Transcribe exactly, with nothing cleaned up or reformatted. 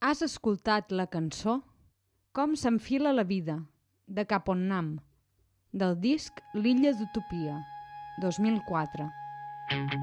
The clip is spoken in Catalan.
Has escoltat la cançó Com s'enfila la vida, de Cap on Nam, del disc L'illa d'Utopia, dos mil quatre.